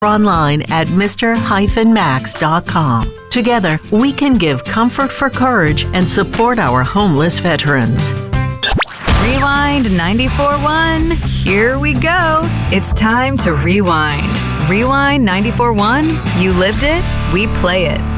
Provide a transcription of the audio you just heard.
online at mr-max.com. Together, we can give comfort for courage and support our homeless veterans. Rewind 94.1. Here we go. It's time to rewind. Rewind 94.1. You lived it, we play it.